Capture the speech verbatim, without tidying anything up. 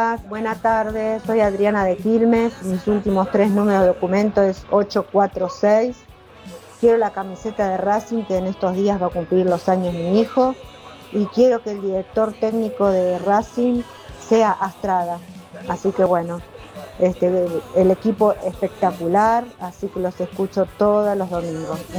Buenas tardes, soy Adriana de Quilmes, mis últimos tres números de documento es ocho cuatro seis. Quiero la camiseta de Racing, que en estos días va a cumplir los años mi hijo, y quiero que el director técnico de Racing sea Astrada. Así que bueno, este, el equipo espectacular, así que los escucho todos los domingos.